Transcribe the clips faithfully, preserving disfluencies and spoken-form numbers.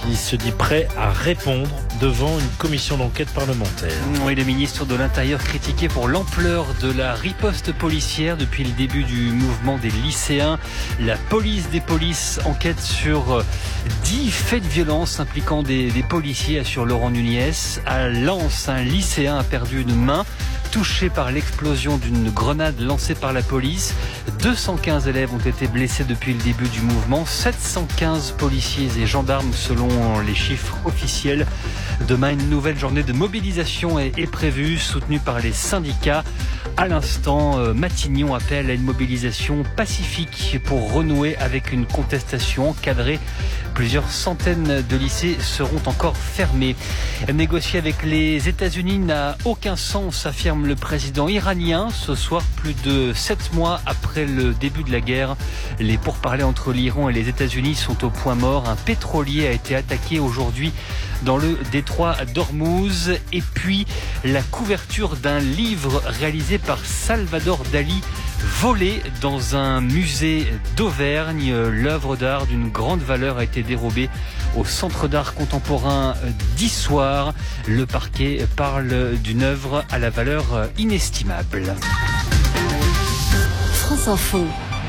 qui se dit prêt à répondre devant une commission d'enquête parlementaire. Oui, le ministre de l'Intérieur critiqué pour l'ampleur de la riposte policière depuis le début du mouvement des lycéens. La police des polices enquête sur dix faits de violence impliquant des, des policiers, assure Laurent Nunez. À Lens, un lycéen a perdu une main, touché par l'explosion d'une grenade lancée par la police. deux cent quinze élèves ont été blessés depuis le début du mouvement, sept cent quinze policiers et gendarmes selon les chiffres officiels. Demain, une nouvelle journée de mobilisation est, est prévue, soutenue par les syndicats. À l'instant, Matignon appelle à une mobilisation pacifique pour renouer avec une contestation encadrée. Plusieurs centaines de lycées seront encore fermés. Négocier avec les États-Unis n'a aucun sens, affirme le président iranien. Ce soir, plus de sept mois après le début de la guerre, les pourparlers entre l'Iran et les États-Unis sont au point mort. Un pétrolier a été attaqué aujourd'hui dans le détroit d'Ormuz. Et puis, la couverture d'un livre réalisé par Salvador Dali, volé dans un musée d'Auvergne. L'œuvre d'art d'une grande valeur a été dérobée au Centre d'art contemporain d'Issoire. Le parquet parle d'une œuvre à la valeur inestimable. France Info.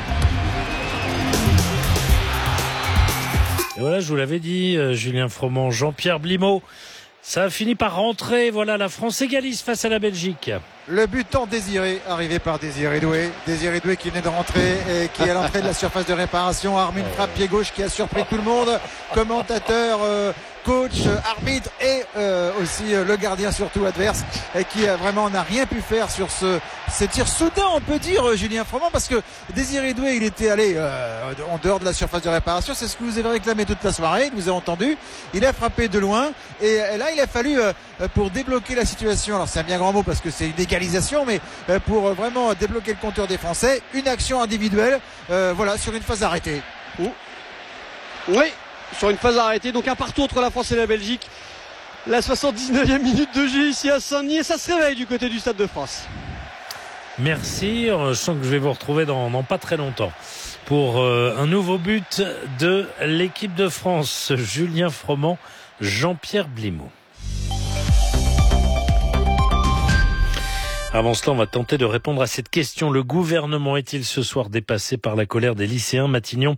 Et voilà, je vous l'avais dit, euh, Julien Froment, Jean-Pierre Blimaud, ça a fini par rentrer. Voilà, la France égalise face à la Belgique. Le but tant désiré, arrivé par Désiré Doué. Désiré Doué qui venait de rentrer et qui est à l'entrée de la surface de réparation. Armin frappe pied gauche qui a surpris tout le monde. Commentateur, euh, coach, arbitre et euh, aussi euh, le gardien surtout adverse et qui euh, vraiment n'a rien pu faire sur ce, ce tir soudain, on peut dire, euh, Julien Froment, parce que Désiré Doué, il était allé euh, en dehors de la surface de réparation. C'est ce que vous avez réclamé toute la soirée, vous avez entendu. Il a frappé de loin et, et là il a fallu euh, pour débloquer la situation. Alors c'est un bien grand mot parce que c'est une égalisation, mais euh, pour euh, vraiment débloquer le compteur des Français, une action individuelle, euh, voilà, sur une phase arrêtée. Ouh. Oui. Sur une phase arrêtée, donc un partout entre la France et la Belgique. La soixante-dix-neuvième minute de jeu ici à Saint-Denis et ça se réveille du côté du Stade de France. Merci, je sens que je vais vous retrouver dans, dans pas très longtemps pour euh, un nouveau but de l'équipe de France. Julien Froment, Jean-Pierre Blimaud. Avant cela, on va tenter de répondre à cette question. Le gouvernement est-il ce soir dépassé par la colère des lycéens ? Matignon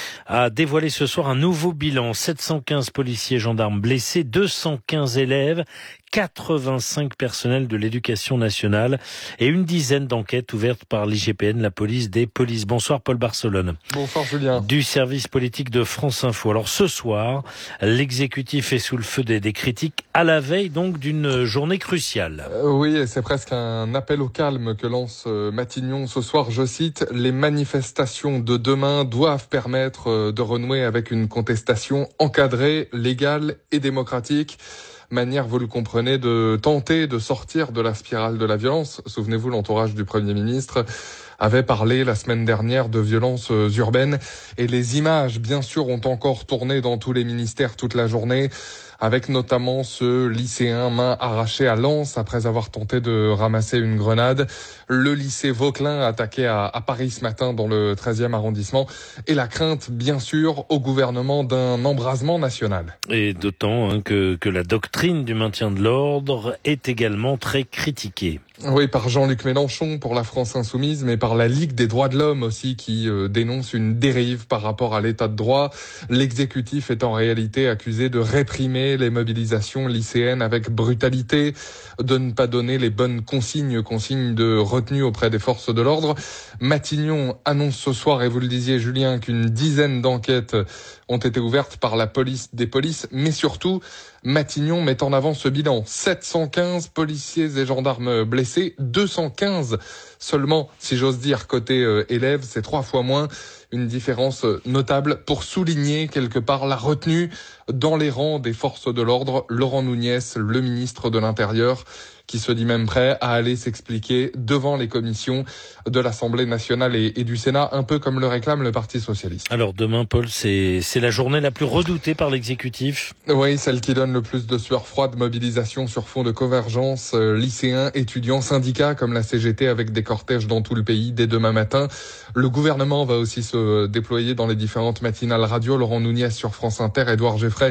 a dévoilé ce soir un nouveau bilan. sept cent quinze policiers et gendarmes blessés, deux cent quinze élèves, quatre-vingt-cinq personnels de l'éducation nationale et une dizaine d'enquêtes ouvertes par l'I G P N, la police des polices. Bonsoir Paul Barcelone. Bonsoir Julien. Du service politique de France Info. Alors ce soir, l'exécutif est sous le feu des, des critiques à la veille donc d'une journée cruciale. Euh, oui, et c'est presque un appel au calme que lance euh, Matignon ce soir. Je cite, « Les manifestations de demain doivent permettre euh, de renouer avec une contestation encadrée, légale et démocratique. » Manière, vous le comprenez, de tenter de sortir de la spirale de la violence. Souvenez-vous, l'entourage du Premier ministre avait parlé la semaine dernière de violences urbaines et les images, bien sûr, ont encore tourné dans tous les ministères toute la journée, avec notamment ce lycéen main arrachée à Lens après avoir tenté de ramasser une grenade. Le lycée Vauquelin attaqué à, à Paris ce matin dans le treizième arrondissement et la crainte, bien sûr, au gouvernement d'un embrasement national. Et d'autant hein, que, que la doctrine du maintien de l'ordre est également très critiquée. Oui, par Jean-Luc Mélenchon pour la France Insoumise, mais par la Ligue des droits de l'homme aussi qui euh, dénonce une dérive par rapport à l'état de droit. L'exécutif est en réalité accusé de réprimer les mobilisations lycéennes avec brutalité, de ne pas donner les bonnes consignes, consignes de retenue auprès des forces de l'ordre. Matignon annonce ce soir, et vous le disiez Julien, qu'une dizaine d'enquêtes ont été ouvertes par la police des polices, mais surtout, Matignon met en avant ce bilan. sept cent quinze policiers et gendarmes blessés, deux cent quinze seulement, si j'ose dire, côté euh, élèves, c'est trois fois moins. Une différence notable pour souligner quelque part la retenue dans les rangs des forces de l'ordre. Laurent Nunez, le ministre de l'Intérieur, qui se dit même prêt à aller s'expliquer devant les commissions de l'Assemblée nationale et, et du Sénat, un peu comme le réclame le Parti socialiste. Alors demain, Paul, c'est, c'est la journée la plus redoutée par l'exécutif. Oui, celle qui donne le plus de sueur froide, mobilisation sur fond de convergence, euh, lycéens, étudiants, syndicats comme la C G T avec des cortèges dans tout le pays dès demain matin. Le gouvernement va aussi se déployer dans les différentes matinales radio. Laurent Nunez sur France Inter, Édouard Geffray